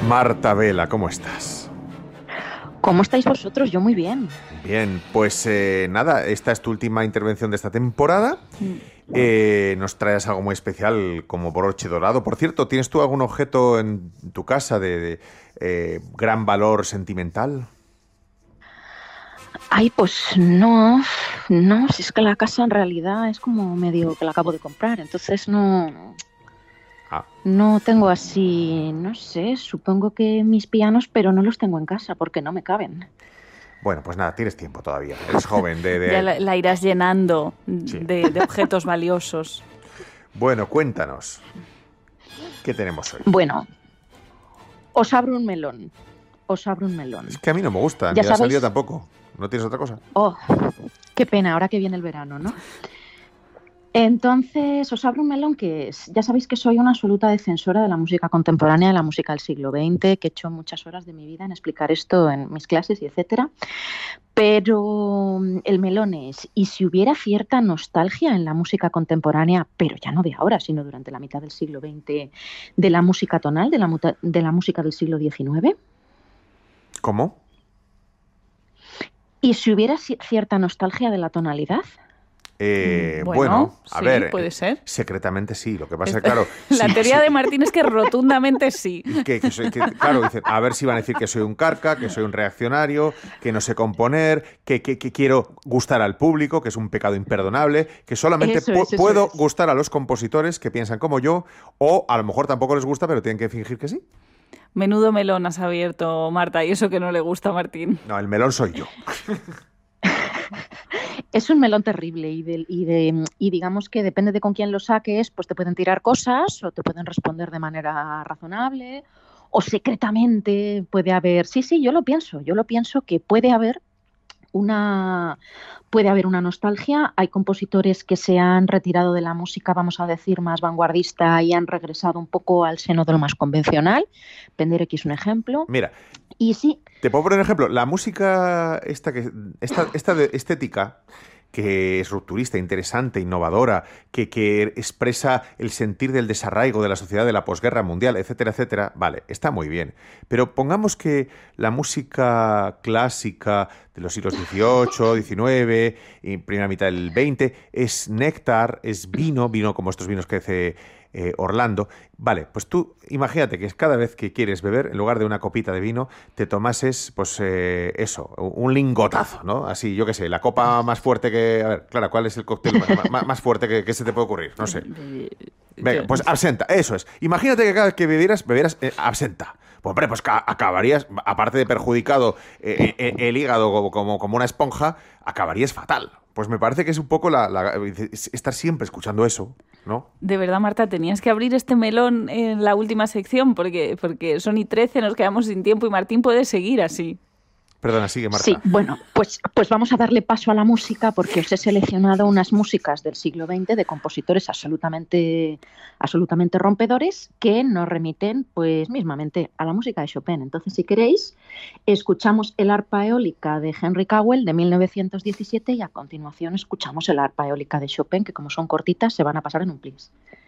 Marta Vela, ¿cómo estás? ¿Cómo estáis vosotros? Yo muy bien. Bien, pues nada, esta es tu última intervención de esta temporada. Nos traes algo muy especial como broche dorado. Por cierto, ¿tienes tú algún objeto en tu casa de gran valor sentimental? Ay, pues no, si es que la casa en realidad es como medio que la acabo de comprar, entonces Ah, no tengo así, no sé, supongo que mis pianos, pero no los tengo en casa porque no me caben. bueno, pues nada, tienes tiempo todavía. Eres joven Ya la irás llenando Sí. de objetos valiosos. Bueno, cuéntanos, ¿qué tenemos hoy? Bueno, os abro un melón, os abro un melón. Es que a mí no me gusta, Ya ni la salida sabéis, tampoco. ¿No tienes otra cosa? oh, qué pena, ahora que viene el verano, ¿no? Entonces, os abro un melón que es, ya sabéis que soy una absoluta defensora de la música contemporánea, de la música del siglo XX, que he hecho muchas horas de mi vida en explicar esto en mis clases y etcétera. Pero el melón es, ¿y si hubiera cierta nostalgia en la música contemporánea, pero ya no de ahora, sino durante la mitad del siglo XX, de la música tonal, de la música del siglo XIX? ¿Cómo? ¿Y si hubiera cierta nostalgia de la tonalidad? Bueno, a sí, ver, puede ser. secretamente sí. Lo que pasa es que, claro, La sí, teoría sí, de Martín es que rotundamente sí. claro, dicen, a ver si van a decir que soy un carca, que soy un reaccionario, que no sé componer, que quiero gustar al público, que es un pecado imperdonable, que solamente Eso puedo es. gustar a los compositores que piensan como yo, o a lo mejor tampoco les gusta, pero tienen que fingir que sí. Menudo melón has abierto, Marta, y eso que no le gusta a Martín. No, el melón soy yo. Es un melón terrible y digamos que depende de con quién lo saques, pues te pueden tirar cosas o te pueden responder de manera razonable o secretamente puede haber, sí, yo lo pienso que una, puede haber una nostalgia. Hay compositores que se han retirado de la música, vamos a decir, más vanguardista y han regresado un poco al seno de lo más convencional. Penderecki es un ejemplo. Mira, Y sí, te puedo poner un ejemplo. La música esta de estética, que es rupturista, interesante, innovadora, que expresa el sentir del desarraigo de la sociedad de la posguerra mundial, etcétera, etcétera, vale, está muy bien. Pero pongamos que la música clásica de los siglos XVIII, XIX y primera mitad del XX es néctar, es vino como estos vinos que hace Orlando. Vale, pues tú imagínate que cada vez que quieres beber, en lugar de una copita de vino, te tomases, pues eso, un lingotazo, ¿no? Así, yo qué sé, la copa más fuerte que... A ver, Clara, ¿cuál es el cóctel más fuerte que se te puede ocurrir? No sé. Venga, pues absenta, eso es. Imagínate que cada vez que bebieras absenta. Pues hombre, pues acabarías, aparte de perjudicado el hígado como una esponja, acabarías fatal. Pues me parece que es un poco estar siempre escuchando eso, ¿no? De verdad, Marta, tenías que abrir este melón en la última sección porque son y 13, nos quedamos sin tiempo y Martín puede seguir así. Perdona, sigue, Marta. sí, bueno, pues vamos a darle paso a la música porque os he seleccionado unas músicas del siglo XX de compositores absolutamente rompedores que nos remiten pues mismamente a la música de Chopin. Entonces, si queréis, escuchamos el arpa eólica de Henry Cowell de 1917 y a continuación escuchamos el arpa eólica de Chopin, que como son cortitas se van a pasar en un plis.